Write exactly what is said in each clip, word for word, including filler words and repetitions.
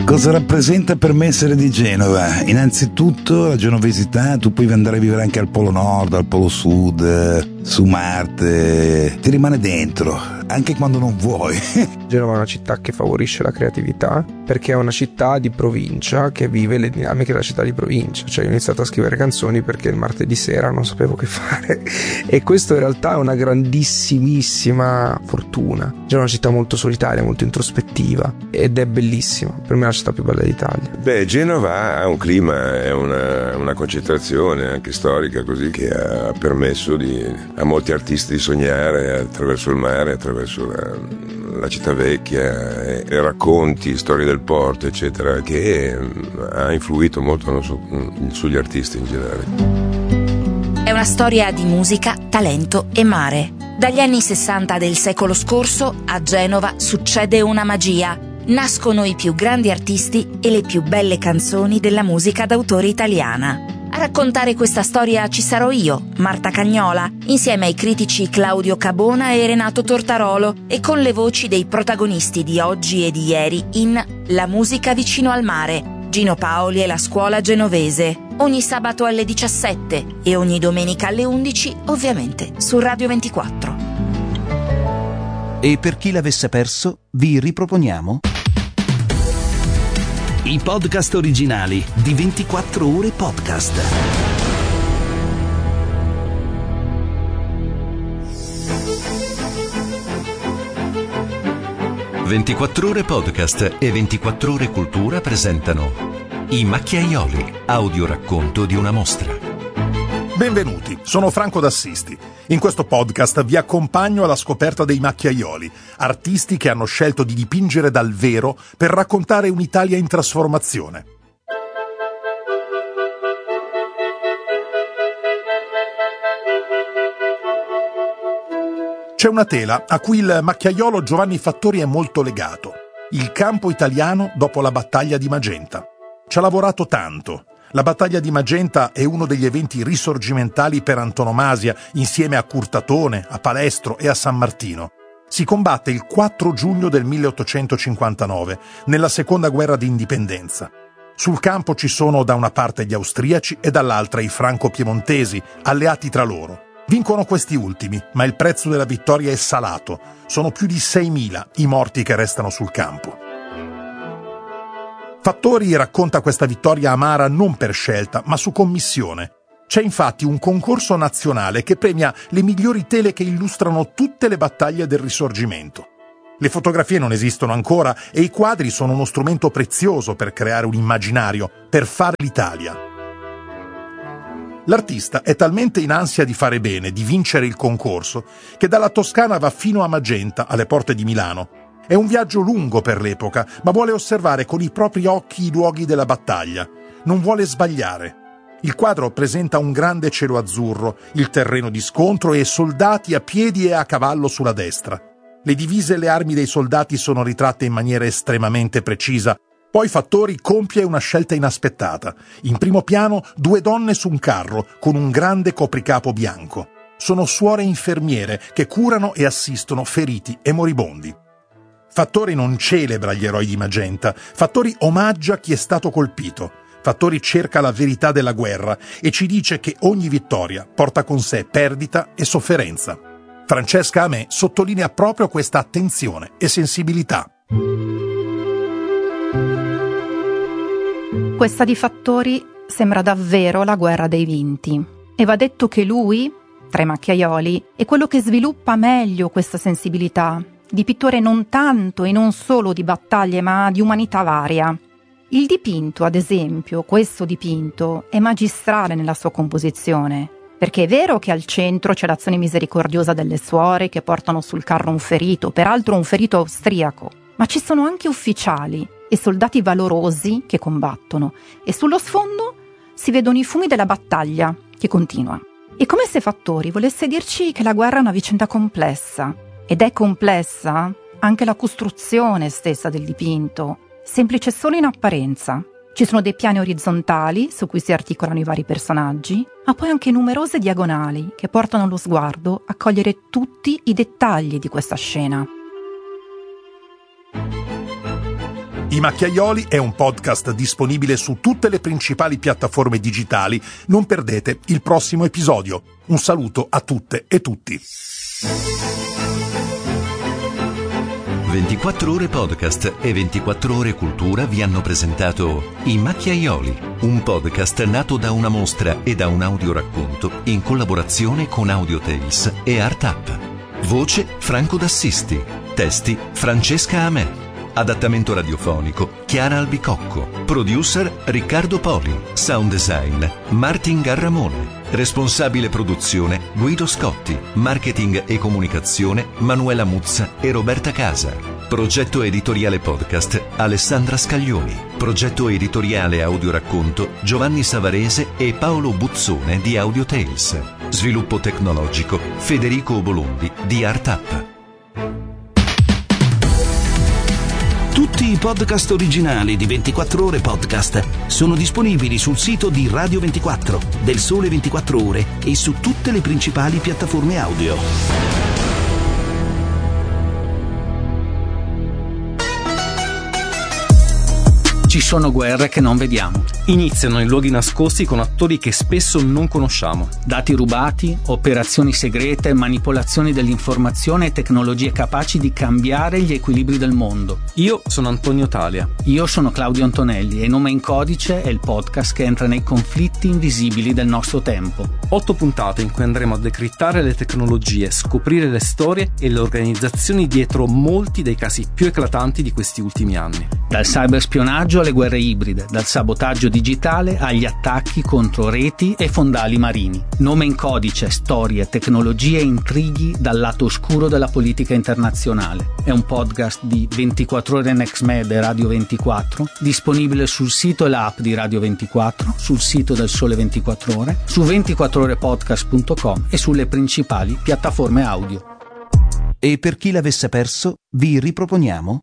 Cosa rappresenta per me essere di Genova? Innanzitutto la genovesità, tu puoi andare a vivere anche al Polo Nord, al Polo Sud, su Marte, ti rimane dentro, anche quando non vuoi. Genova è una città che favorisce la creatività, perché è una città di provincia che vive le dinamiche della città di provincia. Cioè io ho iniziato a scrivere canzoni perché il martedì sera non sapevo che fare e questo in realtà è una grandissimissima fortuna. Genova è una città molto solitaria, molto introspettiva ed è bellissima, per me è la città più bella d'Italia. Beh, Genova ha un clima, è una, una concentrazione anche storica così che ha permesso di, a molti artisti di sognare attraverso il mare, attraverso la, la città vecchia, e, e racconti, storie del porto, eccetera, che ha influito molto no, su, sugli artisti in generale. È una storia di musica, talento e mare. Dagli anni sessanta del secolo scorso a Genova succede una magia. Nascono i più grandi artisti e le più belle canzoni della musica d'autore italiana. A raccontare questa storia ci sarò io, Marta Cagnola, insieme ai critici Claudio Cabona e Renato Tortarolo e con le voci dei protagonisti di oggi e di ieri in La musica vicino al mare, Gino Paoli e la scuola genovese, ogni sabato alle diciassette e ogni domenica alle undici, ovviamente su Radio ventiquattro. E per chi l'avesse perso, vi riproponiamo i podcast originali di ventiquattro ore podcast. ventiquattro ore podcast e ventiquattro ore cultura presentano I Macchiaioli, audioracconto di una mostra. Benvenuti, sono Franco D'Assisti. In questo podcast vi accompagno alla scoperta dei macchiaioli, artisti che hanno scelto di dipingere dal vero per raccontare un'Italia in trasformazione. C'è una tela a cui il macchiaiolo Giovanni Fattori è molto legato. Il campo italiano dopo la battaglia di Magenta. Ci ha lavorato tanto. La battaglia di Magenta è uno degli eventi risorgimentali per antonomasia, insieme a Curtatone, a Palestro e a San Martino. Si combatte il quattro giugno del milleottocentocinquantanove, nella seconda guerra d'indipendenza. Sul campo ci sono da una parte gli austriaci e dall'altra i franco-piemontesi, alleati tra loro. Vincono questi ultimi, ma il prezzo della vittoria è salato. Sono più di seimila i morti che restano sul campo. Fattori racconta questa vittoria amara non per scelta, ma su commissione. C'è infatti un concorso nazionale che premia le migliori tele che illustrano tutte le battaglie del Risorgimento. Le fotografie non esistono ancora e i quadri sono uno strumento prezioso per creare un immaginario, per fare l'Italia. L'artista è talmente in ansia di fare bene, di vincere il concorso, che dalla Toscana va fino a Magenta, alle porte di Milano. È un viaggio lungo per l'epoca, ma vuole osservare con i propri occhi i luoghi della battaglia. Non vuole sbagliare. Il quadro presenta un grande cielo azzurro, il terreno di scontro e soldati a piedi e a cavallo sulla destra. Le divise e le armi dei soldati sono ritratte in maniera estremamente precisa. Poi Fattori compie una scelta inaspettata. In primo piano due donne su un carro, con un grande copricapo bianco. Sono suore infermiere che curano e assistono feriti e moribondi. Fattori non celebra gli eroi di Magenta, Fattori omaggia chi è stato colpito. Fattori cerca la verità della guerra e ci dice che ogni vittoria porta con sé perdita e sofferenza. Francesca Amè sottolinea proprio questa attenzione e sensibilità. Questa di Fattori sembra davvero la guerra dei vinti. E va detto che lui, tra i macchiaioli, è quello che sviluppa meglio questa sensibilità, di pittore non tanto e non solo di battaglie, ma di umanità varia. Il dipinto, ad esempio, questo dipinto, è magistrale nella sua composizione, perché è vero che al centro c'è l'azione misericordiosa delle suore che portano sul carro un ferito, peraltro un ferito austriaco, ma ci sono anche ufficiali e soldati valorosi che combattono, e sullo sfondo si vedono i fumi della battaglia che continua. È come se Fattori volesse dirci che la guerra è una vicenda complessa, ed è complessa anche la costruzione stessa del dipinto, semplice solo in apparenza. Ci sono dei piani orizzontali su cui si articolano i vari personaggi, ma poi anche numerose diagonali che portano lo sguardo a cogliere tutti i dettagli di questa scena. I Macchiaioli è un podcast disponibile su tutte le principali piattaforme digitali. Non perdete il prossimo episodio. Un saluto a tutte e tutti. ventiquattro ore podcast e ventiquattro ore cultura vi hanno presentato I Macchiaioli, un podcast nato da una mostra e da un audioracconto in collaborazione con Audio Tales e Art Up. Voce Franco D'Assisti. Testi Francesca Amè. Adattamento radiofonico Chiara Albicocco. Producer Riccardo Poli. Sound design Martin Garramone. Responsabile produzione Guido Scotti. Marketing e comunicazione Manuela Muzza e Roberta Casa. Progetto editoriale podcast Alessandra Scaglioni. Progetto editoriale audioracconto Giovanni Savarese e Paolo Buzzone di Audio Tales. Sviluppo tecnologico Federico Bolondi di Art Up. Tutti i podcast originali di ventiquattro ore podcast sono disponibili sul sito di Radio ventiquattro, del Sole ventiquattro Ore e su tutte le principali piattaforme audio. Ci sono guerre che non vediamo. Iniziano in luoghi nascosti con attori che spesso non conosciamo. Dati rubati, operazioni segrete, manipolazioni dell'informazione e tecnologie capaci di cambiare gli equilibri del mondo. Io sono Antonio Talia. Io sono Claudio Antonelli e Nome in Codice è il podcast che entra nei conflitti invisibili del nostro tempo. Otto puntate in cui andremo a decrittare le tecnologie, scoprire le storie e le organizzazioni dietro molti dei casi più eclatanti di questi ultimi anni. Dal cyberspionaggio alle guerre ibride, dal sabotaggio digitale agli attacchi contro reti e fondali marini. Nome in Codice, storie, tecnologie e intrighi dal lato oscuro della politica internazionale. È un podcast di ventiquattro ore NextMed e Radio ventiquattro, disponibile sul sito e l'app di Radio ventiquattro, sul sito del Sole ventiquattro Ore, su ventiquattro ore podcast punto com e sulle principali piattaforme audio. E per chi l'avesse perso, vi riproponiamo.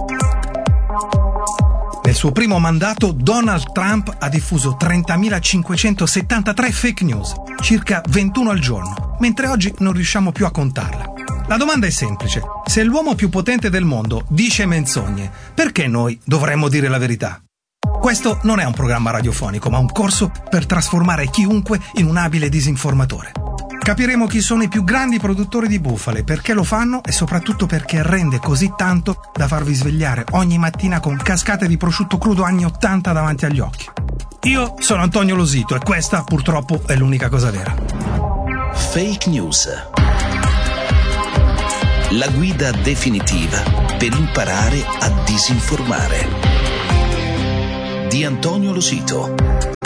Nel suo primo mandato, Donald Trump ha diffuso trentamilacinquecentosettantatré fake news, circa ventuno al giorno, mentre oggi non riusciamo più a contarla. La domanda è semplice: se l'uomo più potente del mondo dice menzogne, perché noi dovremmo dire la verità? Questo non è un programma radiofonico, ma un corso per trasformare chiunque in un abile disinformatore. Capiremo chi sono i più grandi produttori di bufale, perché lo fanno e soprattutto perché rende così tanto da farvi svegliare ogni mattina con cascate di prosciutto crudo anni ottanta davanti agli occhi. Io sono Antonio Losito e questa purtroppo è l'unica cosa vera. Fake News. La guida definitiva per imparare a disinformare. Di Antonio Losito.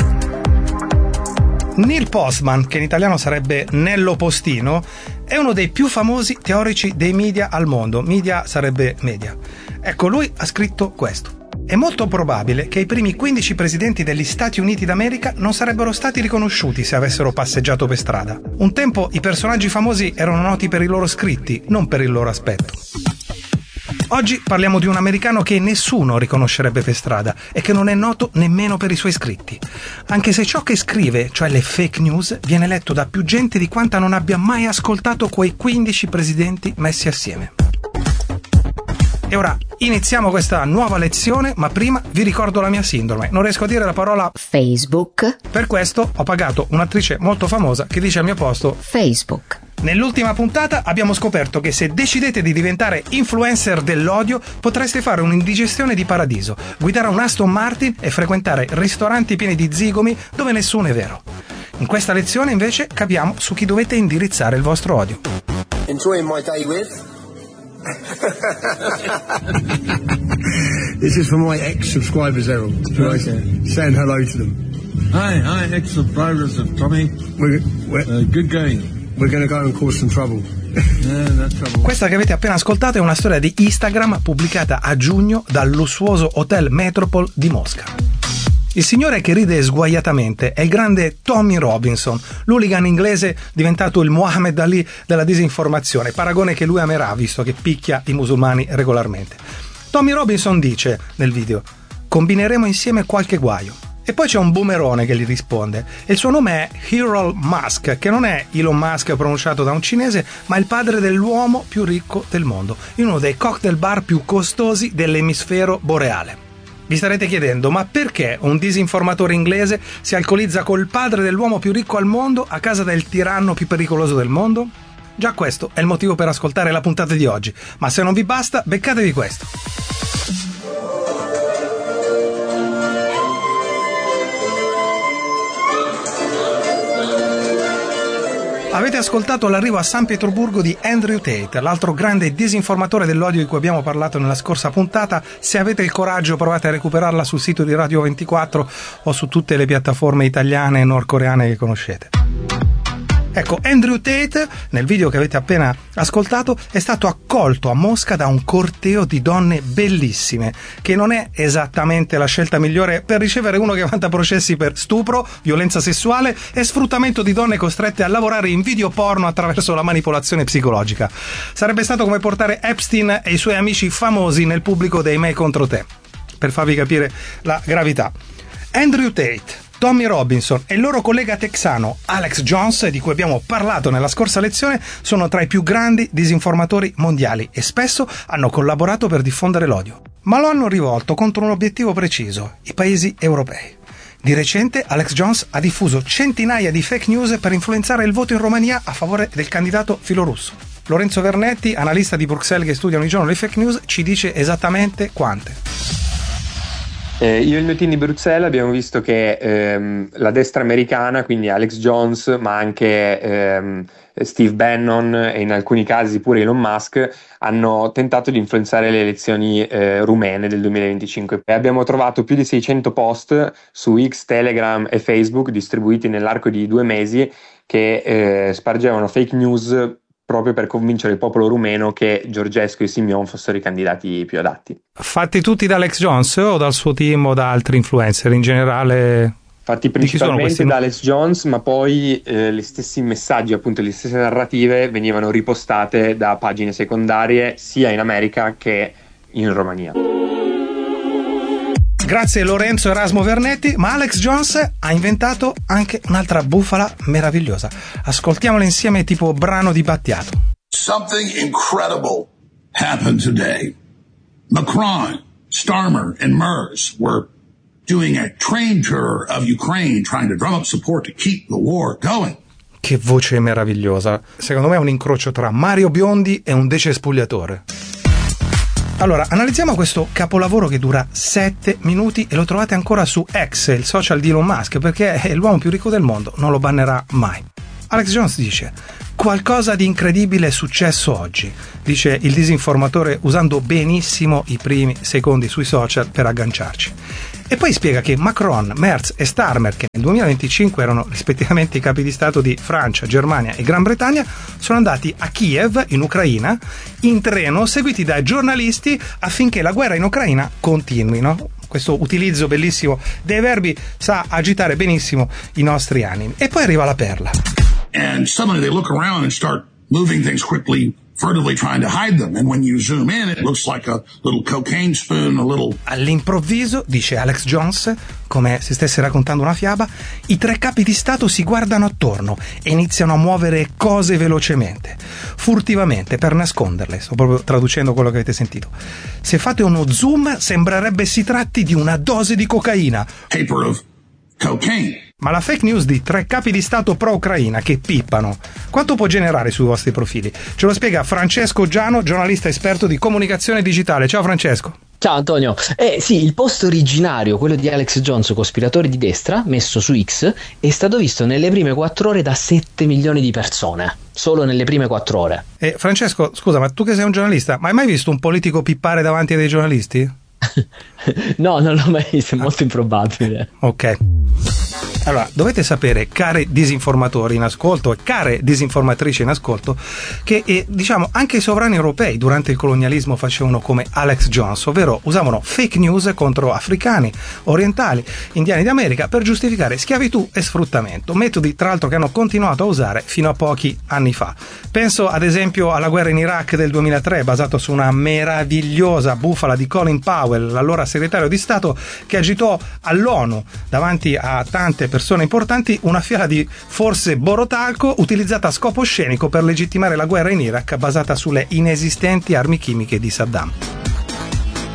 Neil Postman, che in italiano sarebbe Nello Postino, è uno dei più famosi teorici dei media al mondo. Media sarebbe media. Ecco, lui ha scritto questo. È molto probabile che i primi quindici presidenti degli Stati Uniti d'America non sarebbero stati riconosciuti se avessero passeggiato per strada. Un tempo i personaggi famosi erano noti per i loro scritti, non per il loro aspetto. Oggi parliamo di un americano che nessuno riconoscerebbe per strada e che non è noto nemmeno per i suoi scritti, anche se ciò che scrive, cioè le fake news, viene letto da più gente di quanta non abbia mai ascoltato quei quindici presidenti messi assieme. E ora iniziamo questa nuova lezione, ma prima vi ricordo la mia sindrome. Non riesco a dire la parola Facebook. Per questo ho pagato un'attrice molto famosa che dice al mio posto Facebook. Nell'ultima puntata abbiamo scoperto che se decidete di diventare influencer dell'odio potreste fare un'indigestione di paradiso, guidare un Aston Martin e frequentare ristoranti pieni di zigomi dove nessuno è vero. In questa lezione invece capiamo su chi dovete indirizzare il vostro odio. Enjoying my day with? This is for my ex-subscribers, Errol. Right. Saying hello to them. Hi, hi, ex-subscribers of Tommy. We're, we're, uh, good going. We're going to go and cause some trouble. Yeah, that's trouble. Questa che avete appena ascoltato è una storia di Instagram pubblicata a giugno dal lussuoso Hotel Metropole di Mosca. Il signore che ride sguaiatamente è il grande Tommy Robinson, l'hooligan inglese diventato il Muhammad Ali della disinformazione, paragone che lui amerà visto che picchia i musulmani regolarmente. Tommy Robinson dice nel video: combineremo insieme qualche guaio. E poi c'è un boomerone che gli risponde e il suo nome è Elon Musk, che non è Elon Musk pronunciato da un cinese, ma il padre dell'uomo più ricco del mondo, in uno dei cocktail bar più costosi dell'emisfero boreale. Vi starete chiedendo, ma perché un disinformatore inglese si alcolizza col padre dell'uomo più ricco al mondo a casa del tiranno più pericoloso del mondo? Già questo è il motivo per ascoltare la puntata di oggi, ma se non vi basta, beccatevi questo. Avete ascoltato l'arrivo a San Pietroburgo di Andrew Tate, l'altro grande disinformatore dell'odio di cui abbiamo parlato nella scorsa puntata. Se avete il coraggio, provate a recuperarla sul sito di Radio ventiquattro o su tutte le piattaforme italiane e nordcoreane che conoscete. Ecco, Andrew Tate, nel video che avete appena ascoltato, è stato accolto a Mosca da un corteo di donne bellissime, che non è esattamente la scelta migliore per ricevere uno che vanta processi per stupro, violenza sessuale e sfruttamento di donne costrette a lavorare in video porno attraverso la manipolazione psicologica. Sarebbe stato come portare Epstein e i suoi amici famosi nel pubblico dei Me contro te, per farvi capire la gravità. Andrew Tate, Tommy Robinson e il loro collega texano Alex Jones, di cui abbiamo parlato nella scorsa lezione, sono tra i più grandi disinformatori mondiali e spesso hanno collaborato per diffondere l'odio. Ma lo hanno rivolto contro un obiettivo preciso: i paesi europei. Di recente Alex Jones ha diffuso centinaia di fake news per influenzare il voto in Romania a favore del candidato filorusso. Lorenzo Vernetti, analista di Bruxelles che studia ogni giorno le fake news, ci dice esattamente quante. Eh, io e il mio team di Bruxelles abbiamo visto che ehm, la destra americana, quindi Alex Jones, ma anche ehm, Steve Bannon e in alcuni casi pure Elon Musk, hanno tentato di influenzare le elezioni eh, rumene del duemilaventicinque. E abbiamo trovato più di seicento post su X, Telegram e Facebook distribuiti nell'arco di due mesi che eh, spargevano fake news proprio per convincere il popolo rumeno che Georgescu e Simion fossero i candidati più adatti. Fatti tutti da Alex Jones o dal suo team o da altri influencer in generale? Fatti principalmente da Alex Jones, ma poi eh, gli stessi messaggi, appunto le stesse narrative venivano ripostate da pagine secondarie sia in America che in Romania. Grazie Lorenzo Erasmo Vernetti, ma Alex Jones ha inventato anche un'altra bufala meravigliosa. Ascoltiamola insieme tipo brano di Battiato. Something incredible happened today. Macron, Starmer and Merz were doing a train tour of Ukraine trying to drum up support to keep the war going. Che voce meravigliosa. Secondo me è un incrocio tra Mario Biondi e un decespugliatore. Allora, analizziamo questo capolavoro che dura sette minuti e lo trovate ancora su X, il social di Elon Musk, perché è l'uomo più ricco del mondo, non lo bannerà mai. Alex Jones dice: qualcosa di incredibile è successo oggi, dice il disinformatore usando benissimo i primi secondi sui social per agganciarci. E poi spiega che Macron, Merz e Starmer, che nel duemilaventicinque erano rispettivamente i capi di Stato di Francia, Germania e Gran Bretagna, sono andati a Kiev, in Ucraina, in treno, seguiti dai giornalisti affinché la guerra in Ucraina continui, no? Questo utilizzo bellissimo dei verbi sa agitare benissimo i nostri animi. E poi arriva la perla. And suddenly they look around and start moving things quickly, furtively trying to hide them. And when you zoom in, it looks like a little cocaine spoon, a little... All'improvviso, dice Alex Jones, come se stesse raccontando una fiaba, i tre capi di Stato si guardano attorno e iniziano a muovere cose velocemente, furtivamente, per nasconderle. Sto proprio traducendo quello che avete sentito. Se fate uno zoom, sembrerebbe si tratti di una dose di cocaina. Paper of cocaine. Ma la fake news di tre capi di Stato pro-Ucraina che pippano, quanto può generare sui vostri profili? Ce lo spiega Francesco Giano, giornalista esperto di comunicazione digitale. Ciao Francesco. Ciao Antonio. Eh sì, il post originario, quello di Alex Jones, cospiratore di destra, messo su X, è stato visto nelle prime quattro ore da sette milioni di persone. Solo nelle prime quattro ore. Eh, Francesco, scusa, ma tu che sei un giornalista, ma hai mai visto un politico pippare davanti a dei giornalisti? No, non l'ho mai visto, è molto improbabile. Ok. Allora, dovete sapere, cari disinformatori in ascolto e care disinformatrici in ascolto, che eh, diciamo anche i sovrani europei durante il colonialismo facevano come Alex Jones, ovvero usavano fake news contro africani, orientali, indiani d'America per giustificare schiavitù e sfruttamento, metodi tra l'altro che hanno continuato a usare fino a pochi anni fa. Penso ad esempio alla guerra in Iraq del duemilatré, basato su una meravigliosa bufala di Colin Powell, l'allora segretario di Stato, che agitò all'ONU davanti a tante persone importanti una fiala di forse borotalco utilizzata a scopo scenico per legittimare la guerra in Iraq basata sulle inesistenti armi chimiche di Saddam.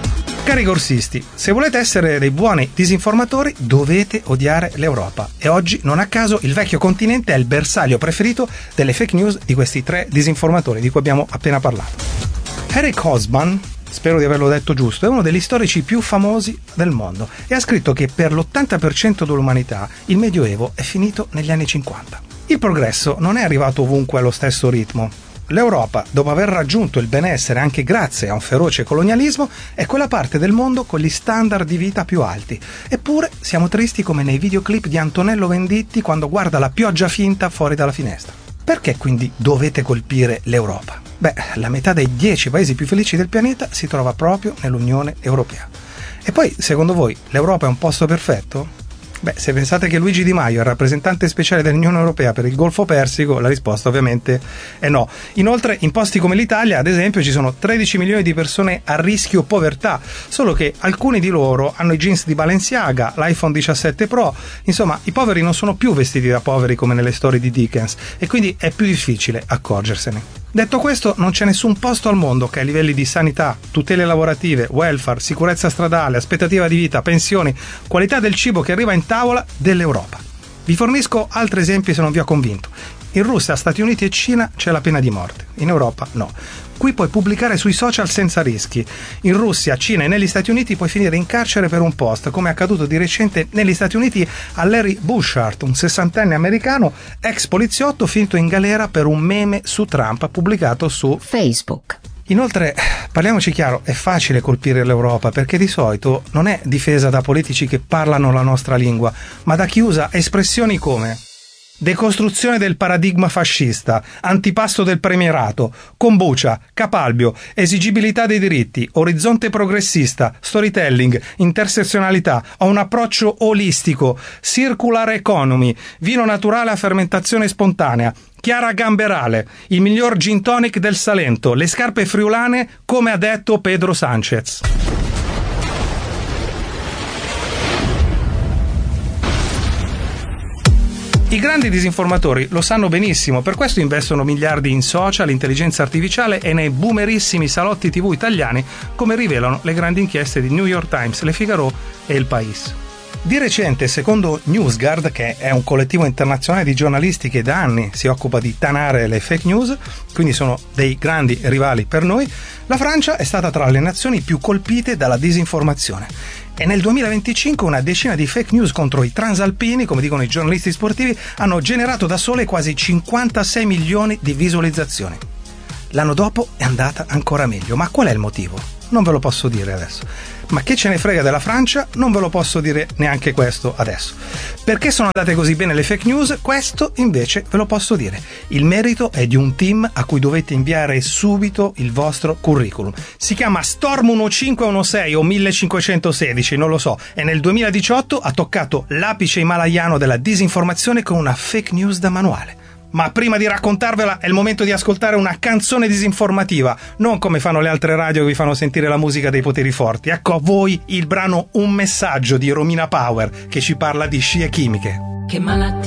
Cari corsisti, se volete essere dei buoni disinformatori dovete odiare l'Europa e oggi non a caso il vecchio continente è il bersaglio preferito delle fake news di questi tre disinformatori di cui abbiamo appena parlato. Eric Hobsbawm, spero di averlo detto giusto, è uno degli storici più famosi del mondo e ha scritto che per l'ottanta per cento dell'umanità il Medioevo è finito negli anni cinquanta. Il progresso non è arrivato ovunque allo stesso ritmo. L'Europa, dopo aver raggiunto il benessere anche grazie a un feroce colonialismo, è quella parte del mondo con gli standard di vita più alti. Eppure siamo tristi come nei videoclip di Antonello Venditti quando guarda la pioggia finta fuori dalla finestra. Perché quindi dovete colpire l'Europa? Beh, la metà dei dieci paesi più felici del pianeta si trova proprio nell'Unione Europea. E poi, secondo voi, l'Europa è un posto perfetto? Beh, se pensate che Luigi Di Maio è il rappresentante speciale dell'Unione Europea per il Golfo Persico, la risposta ovviamente è no. Inoltre, in posti come l'Italia, ad esempio, ci sono tredici milioni di persone a rischio povertà, solo che alcuni di loro hanno i jeans di Balenciaga, l'iPhone diciassette Pro, insomma, i poveri non sono più vestiti da poveri come nelle storie di Dickens e quindi è più difficile accorgersene. Detto questo, non c'è nessun posto al mondo che a livelli di sanità, tutele lavorative, welfare, sicurezza stradale, aspettativa di vita, pensioni, qualità del cibo che arriva in tavola dell'Europa. Vi fornisco altri esempi se non vi ho convinto. In Russia, Stati Uniti e Cina c'è la pena di morte, in Europa no. Qui puoi pubblicare sui social senza rischi. In Russia, Cina e negli Stati Uniti puoi finire in carcere per un post, come è accaduto di recente negli Stati Uniti a Larry Bushart, un sessantenne americano, ex poliziotto finito in galera per un meme su Trump pubblicato su Facebook. Inoltre, parliamoci chiaro, è facile colpire l'Europa perché di solito non è difesa da politici che parlano la nostra lingua, ma da chi usa espressioni come decostruzione del paradigma fascista, antipasto del premierato, kombucha, capalbio, esigibilità dei diritti, orizzonte progressista, storytelling, intersezionalità, ho un approccio olistico, circular economy, vino naturale a fermentazione spontanea, Chiara Gamberale, il miglior gin tonic del Salento, le scarpe friulane, come ha detto Pedro Sanchez. I grandi disinformatori lo sanno benissimo, per questo investono miliardi in social, intelligenza artificiale e nei boomerissimi salotti tivù italiani, come rivelano le grandi inchieste di New York Times, Le Figaro e Il País. Di recente, secondo NewsGuard, che è un collettivo internazionale di giornalisti che da anni si occupa di tanare le fake news, quindi sono dei grandi rivali per noi, la Francia è stata tra le nazioni più colpite dalla disinformazione. E nel duemilaventicinque una decina di fake news contro i transalpini, come dicono i giornalisti sportivi, hanno generato da sole quasi cinquantasei milioni di visualizzazioni. L'anno dopo è andata ancora meglio, ma qual è il motivo? Non ve lo posso dire adesso. Ma che ce ne frega della Francia? Non ve lo posso dire neanche questo adesso. Perché sono andate così bene le fake news? Questo invece ve lo posso dire. Il merito è di un team a cui dovete inviare subito il vostro curriculum. Si chiama Storm quindici sei o millecinquecentosedici, non lo so, e nel duemiladiciotto ha toccato l'apice himalayano della disinformazione con una fake news da manuale. Ma prima di raccontarvela è il momento di ascoltare una canzone disinformativa, non come fanno le altre radio che vi fanno sentire la musica dei poteri forti. Ecco a voi il brano Un messaggio di Romina Power che ci parla di scie chimiche. Che malattia